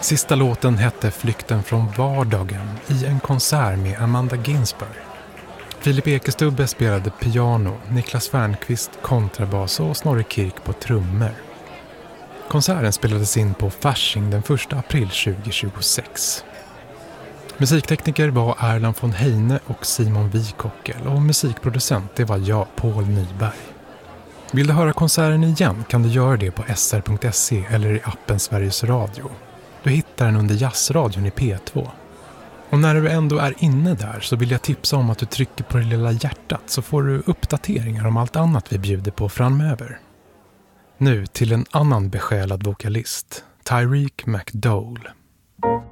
Sista låten hette Flykten från vardagen i en konsert med Amanda Ginsberg. Filip Ekestubbe spelade piano, Niklas Fernqvist kontrabas och Snorre Kirk på trummor. Konserten spelades in på Fasching den 1 april 2026. Musiktekniker var Erland von Heine och Simon Wikockel och musikproducent det var jag, Paul Nyberg. Vill du höra konserten igen kan du göra det på sr.se eller i appen Sveriges Radio. Du hittar den under jazzradion i P2. Och när du ändå är inne där så vill jag tipsa om att du trycker på det lilla hjärtat så får du uppdateringar om allt annat vi bjuder på framöver. Nu till en annan besjälad vokalist, Tyreek McDowell.